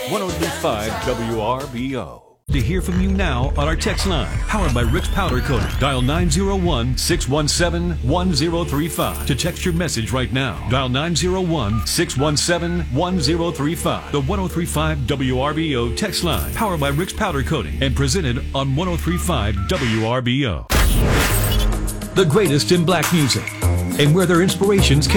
1035 WRBO. To hear from you now on our text line, powered by Rick's Powder Coating. Dial 901-617-1035 to text your message right now. Dial 901-617-1035. The 1035 WRBO text line, powered by Rick's Powder Coating, and presented on 1035 WRBO. The greatest in black music, and where their inspirations came